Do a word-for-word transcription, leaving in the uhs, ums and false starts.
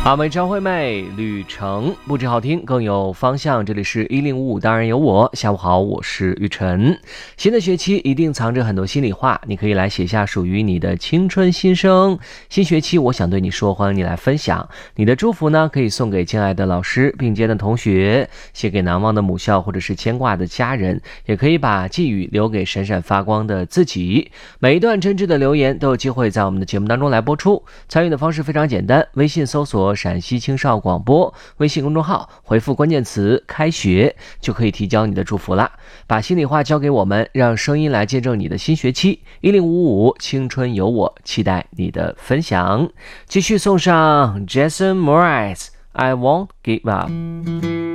好，美张惠妹旅程不止好听更有方向，这里是一零五五当然有我。下午好，我是玉晨。新的学期一定藏着很多心里话，你可以来写下属于你的青春心声。新学期我想对你说，欢迎你来分享你的祝福呢，可以送给敬爱的老师并肩的同学，写给难忘的母校或者是牵挂的家人，也可以把寄语留给闪闪发光的自己。每一段真挚的留言都有机会在我们的节目当中来播出。参与的方式非常简单，微信搜索陕西青少广播，微信公众号回复关键词开学就可以提交你的祝福啦。把心里话交给我们，让声音来见证你的新学期。一零五五青春有我，期待你的分享。继续送上 Jason Mraz I Won't Give Up。